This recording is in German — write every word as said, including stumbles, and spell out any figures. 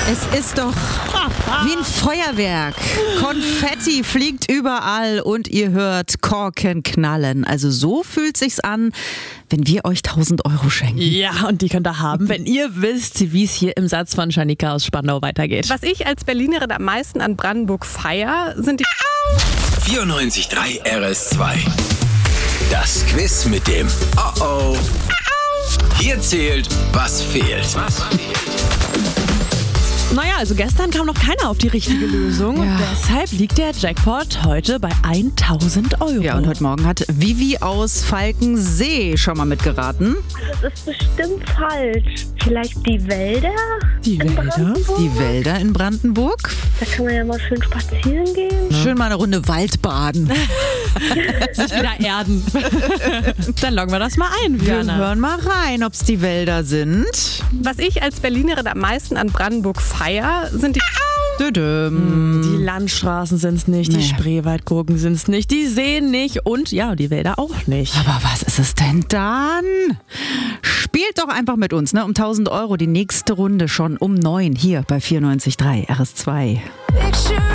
Es ist doch wie ein Feuerwerk. Konfetti fliegt überall und ihr hört Korken knallen. Also so fühlt sich's an, wenn wir euch tausend Euro schenken. Ja, und die könnt ihr haben, wenn ihr wisst, wie es hier im Satz von Janika aus Spandau weitergeht. Was ich als Berlinerin am meisten an Brandenburg feier, sind die vierundneunzig Komma drei R S zwei. Das Quiz mit dem Oh-Oh. Hier zählt, was fehlt. Was fehlt? Naja, also gestern kam noch keiner auf die richtige Lösung. Ja. Und deshalb liegt der Jackpot heute bei tausend Euro. Ja, und heute Morgen hat Vivi aus Falkensee schon mal mitgeraten. Das ist bestimmt falsch. Vielleicht die Wälder? Die in Wälder? Brandenburg? Die Wälder in Brandenburg. Da kann man ja mal schön spazieren gehen. Schön mal eine Runde Waldbaden. Sich wieder erden. Dann loggen wir das mal ein, Wir Viana. hören mal rein, ob es die Wälder sind. Was ich als Berlinerin am meisten an Brandenburg feier, sind die Düdüm. Die Landstraßen sind es nicht, die Nee. Spreewaldgurken sind es nicht, die Seen nicht und ja, die Wälder auch nicht. Aber was ist es denn dann? Spielt doch einfach mit uns, ne? Um tausend Euro die nächste Runde schon um neun hier bei vierundneunzig Komma drei R S zwei. Picture